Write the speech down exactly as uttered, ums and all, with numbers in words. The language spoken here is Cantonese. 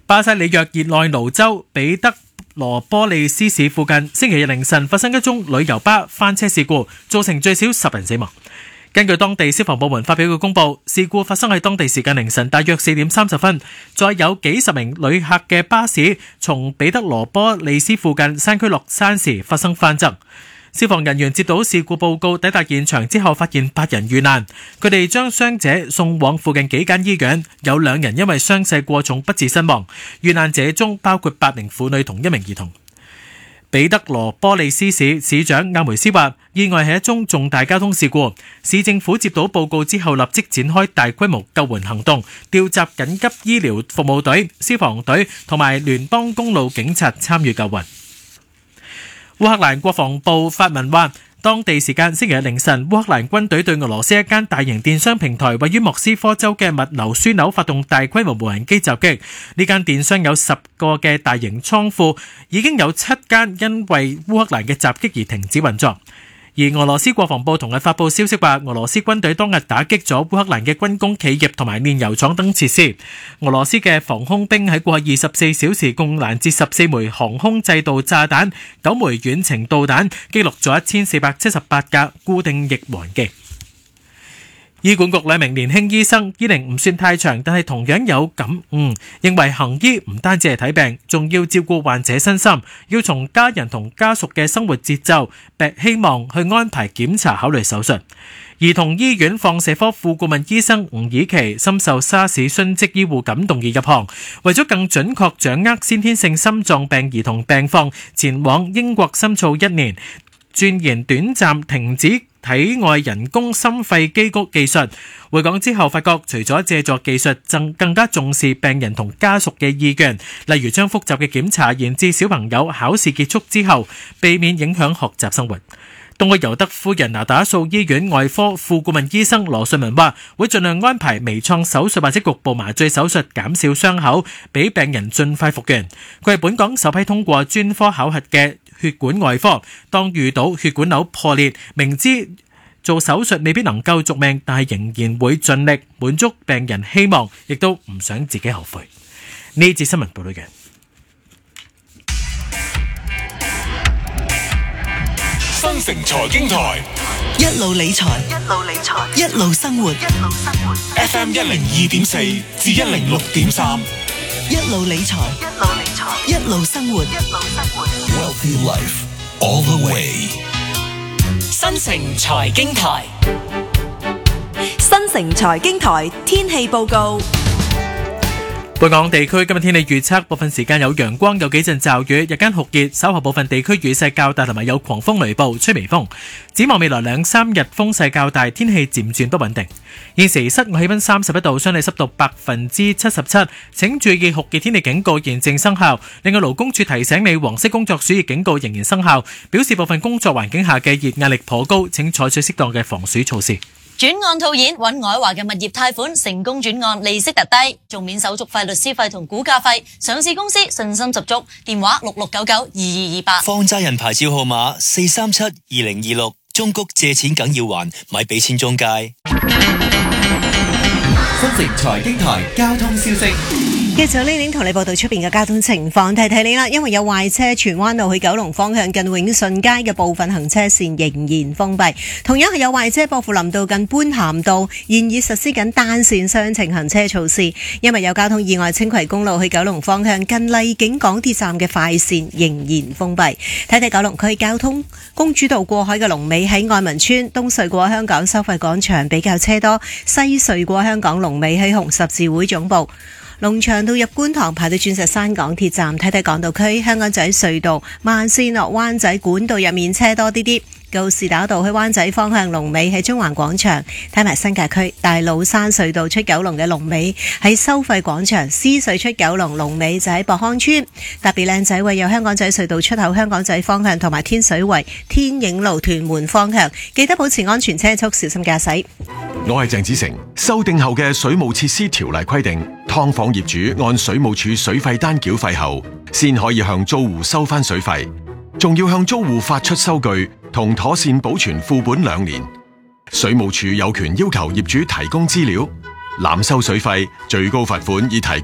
巴西里約熱內盧州彼得羅波利斯市附近星期日凌晨發生一宗旅遊巴翻車事故，造成最少十人死亡。根據當地消防部門發表嘅公佈，事故發生喺當地時間凌晨大約四點三十分，載有幾十名旅客嘅巴士從彼得羅波利斯附近山區落山時發生翻側。消防人員接到事故報告，抵達現場之後發現八人遇難，佢哋將傷者送往附近幾間醫院，有兩人因為傷勢過重不治身亡。遇難者中包括八名婦女同一名兒童。彼得羅波利斯市市長亞梅斯話，意外係一宗重大交通事故，市政府接到報告之後立即展開大規模救援行動，調集緊急醫療服務隊、消防隊同埋聯邦公路警察參與救援。烏克蘭國防部發文話，當地時間星期日凌晨，烏克蘭軍隊對俄羅斯一間大型電商平台位於莫斯科州嘅物流樞紐發動大規模無人機襲擊。呢間電商有十個嘅大型倉庫，已經有七間因為烏克蘭嘅襲擊而停止運作。而俄羅斯國防部同日發布消息話，俄羅斯軍隊當日打擊咗烏克蘭嘅軍工企業同埋煉油廠等設施。俄羅斯嘅防空兵喺過去二十四小時共攔截十四枚航空制導炸彈、九枚遠程導彈，擊落咗一千四百七十八架固定翼無人機。醫管局兩名年輕醫生，醫齡唔算太長，但係同樣有感悟，認為行醫唔單止係睇病，仲要照顧患者身心，要從家人同家屬嘅生活節奏，並希望去安排檢查、考慮手術。兒童醫院放射科副顧問醫生吳以琪深受沙士殉職醫護感動而入行，為咗更準確掌握先天性心臟病兒童病況，前往英國深造一年，鑽研短暫停止體外人工心肺肌谷技術。回港之後發覺，除咗借助技術，更更加重視病人同家屬嘅意願，例如將複雜嘅檢查延至小朋友考試結束之後，避免影響學習生活。東愛尤德夫人那打素醫院外科副顧問醫生羅瑞文話，會盡量安排微創手術或者局部麻醉手術，減少傷口，俾病人盡快復原。佢係本港首批通過專科考核嘅血管外科，當遇到血管瘤破裂，明知做手術未必能夠續命，但係仍然會盡力滿足病人希望，亦都唔想自己後悔。呢節新聞報道嘅新城財經台， 一路理財，一路理財，一路生活，一路生活。 F M 一零二點四至一零六點三， 一路理財，一路理財，一路生活，一路生活。 Wealthy Life all the way。 新城財經台， 新城財經台天氣報告。 本港地區今日天氣預測，部分時間有陽光，有幾陣驟雨，日間酷熱，稍後部分地區雨勢較大，同埋有狂風雷暴，吹微風。展望未來兩三日風勢較大，天氣漸轉不穩定。現時室外氣溫三十一度，相對濕度百分之七十七，請注意酷熱天氣警告現正生效。另外勞工處提醒你，黃色工作暑熱警告仍然生效，表示部分工作環境下嘅熱壓力頗高，請採取適當嘅防暑措施。 轉案套現揾愛華嘅物業貸款成功轉案，利息特低，仲免手續費、律師費同估價費。上市公司信心十足，電話六六九九二二二八。 放債人牌照號碼四三七二零二六，中谷借錢梗要還，咪俾錢中介。 新城財經台交通消息。 繼續呢年同你報道出邊嘅交通情況，提提你啦，因為有壞車，荃灣路去九龍方向近永順街嘅部分行車線仍然封閉。同樣係有壞車，薄扶林道近般咸道現已實施緊單線雙程行車措施，因為有交通意外，青葵公路去九龍方向近荔景港鐵站嘅快線仍然封閉。睇睇九龍區交通，公主道過海嘅龍尾喺愛民村，東隧過香港收費廣場比較車多，西隧過香港龍尾喺紅十字會總部。龍翔道入觀塘排到鑽石山港鐵站，睇睇港島區香港仔隧道慢線落灣仔管道入面車多啲啲。告士打道去灣仔方向龍尾喺中環廣場，睇埋新界區大老山隧道出九龍嘅龍尾喺收費廣場，獅隧出九龍龍尾就喺博康村。特別靚仔位有香港仔隧道出口香港仔方向同埋天水圍天影路屯門方向，記得保持安全車速，小心駕駛。 我係鄭子誠。修訂後嘅水務設施條例規定，劏房業主按水務署水費單繳費後，先可以向租戶收返水費，仲要向租戶發出收據同妥善保存副本兩年。水務署有權要求業主提供資料，濫收水費，最高罰款已提高